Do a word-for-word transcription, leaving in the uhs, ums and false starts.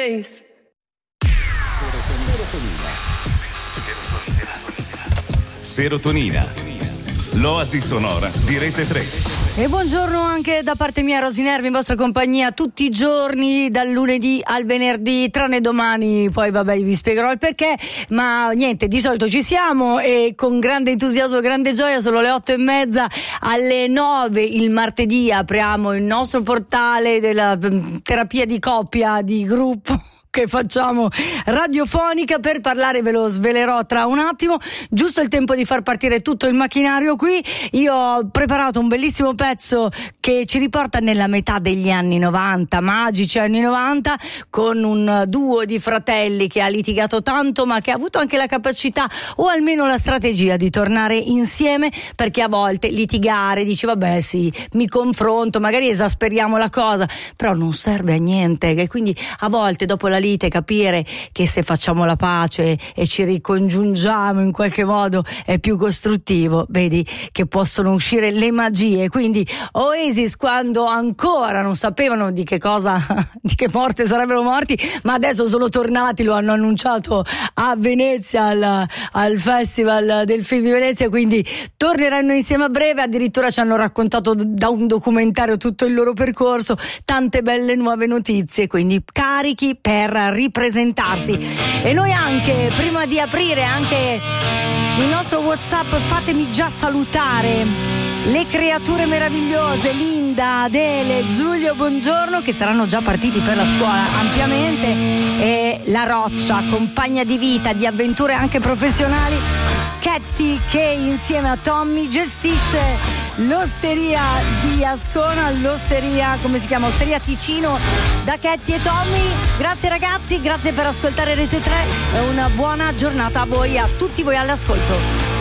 face. Serotonina, l'oasi sonora di Rete tre. E buongiorno anche da parte mia, Rosy Nervi, in vostra compagnia tutti i giorni dal lunedì al venerdì, tranne domani, poi vabbè vi spiegherò il perché, ma niente, di solito ci siamo e con grande entusiasmo e grande gioia. Sono le otto e mezza, alle nove il martedì apriamo il nostro portale della terapia di coppia, di gruppo che facciamo radiofonica per parlare, ve lo svelerò tra un attimo, giusto il tempo di far partire tutto il macchinario qui. Io ho preparato un bellissimo pezzo che ci riporta nella metà degli anni novanta, magici anni novanta, con un duo di fratelli che ha litigato tanto ma che ha avuto anche la capacità o almeno la strategia di tornare insieme, perché a volte litigare, dici vabbè sì, mi confronto, magari esasperiamo la cosa, però non serve a niente, e quindi a volte dopo la lite capire che se facciamo la pace e ci ricongiungiamo in qualche modo è più costruttivo, vedi che possono uscire le magie. Quindi Oasis, quando ancora non sapevano di che cosa, di che morte sarebbero morti, ma adesso sono tornati, lo hanno annunciato a Venezia al, al Festival del Film di Venezia, quindi torneranno insieme a breve. Addirittura ci hanno raccontato da un documentario tutto il loro percorso, tante belle nuove notizie, quindi carichi per ripresentarsi. E noi anche, prima di aprire anche il nostro WhatsApp, fatemi già salutare le creature meravigliose, Linda, Adele, Giulio, buongiorno, che saranno già partiti per la scuola ampiamente, e la Roccia, compagna di vita, di avventure anche professionali, Ketty, che insieme a Tommy gestisce l'osteria di Ascona, l'osteria, come si chiama? Osteria Ticino, da Ketty e Tommy. Grazie ragazzi, grazie per ascoltare Rete tre e una buona giornata a voi, a tutti voi all'ascolto.